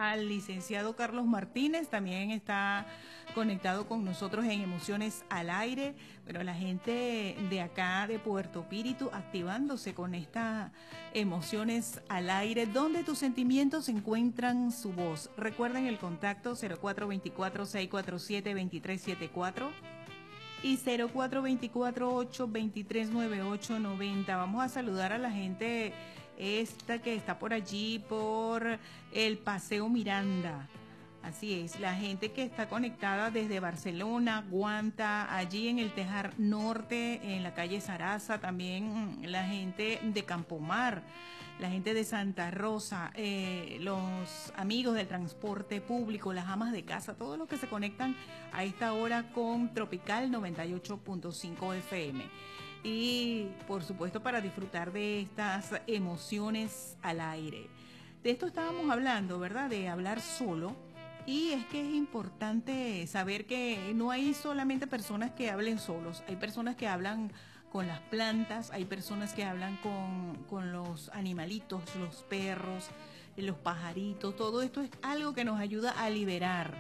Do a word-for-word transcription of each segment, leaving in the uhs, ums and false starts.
al licenciado Carlos Martínez, también está conectado con nosotros en Emociones al Aire, pero la gente de acá de Puerto Píritu activándose con estas Emociones al Aire, donde tus sentimientos encuentran su voz. Recuerden el contacto cero cuatro dos cuatro, seis cuatro siete, dos tres siete cuatro y cero cuatro dos cuatro, ocho dos tres nueve ocho nueve cero. Vamos a saludar a la gente esta que está por allí, por el Paseo Miranda. Así es, la gente que está conectada desde Barcelona, Guanta, allí en el Tejar Norte, en la calle Sarasa, también la gente de Campomar, la gente de Santa Rosa, eh, los amigos del transporte público, las amas de casa, todos los que se conectan a esta hora con Tropical noventa y ocho punto cinco F M. Y por supuesto para disfrutar de estas emociones al aire. De esto estábamos hablando, ¿verdad? De hablar solo. Y es que es importante saber que no hay solamente personas que hablen solos, hay personas que hablan con las plantas, hay personas que hablan con, con los animalitos, los perros, los pajaritos, todo esto es algo que nos ayuda a liberar.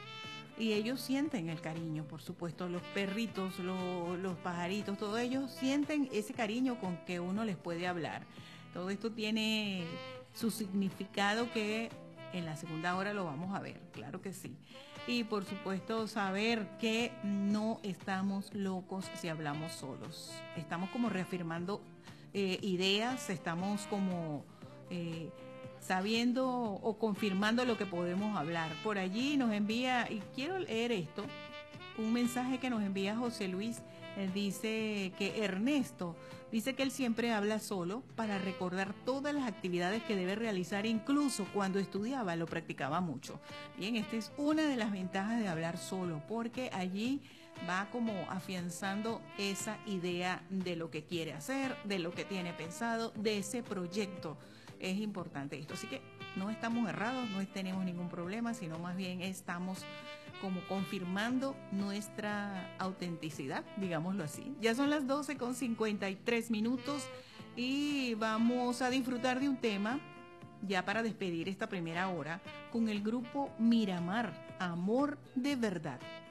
Y ellos sienten el cariño, por supuesto, los perritos, los, los pajaritos, todos ellos sienten ese cariño con que uno les puede hablar. Todo esto tiene su significado que en la segunda hora lo vamos a ver, claro que sí. Y por supuesto saber que no estamos locos si hablamos solos. Estamos como reafirmando eh, ideas, estamos como eh, sabiendo o confirmando lo que podemos hablar. Por allí nos envía, y quiero leer esto, un mensaje que nos envía José Luis. Él dice que Ernesto dice que él siempre habla solo para recordar todas las actividades que debe realizar, incluso cuando estudiaba lo practicaba mucho. Bien, esta es una de las ventajas de hablar solo, porque allí va como afianzando esa idea de lo que quiere hacer, de lo que tiene pensado, de ese proyecto. Es importante esto, así que no estamos errados, no tenemos ningún problema, sino más bien estamos como confirmando nuestra autenticidad, digámoslo así. Ya son las doce con cincuenta y tres minutos y vamos a disfrutar de un tema ya para despedir esta primera hora con el grupo Miramar, Amor de Verdad.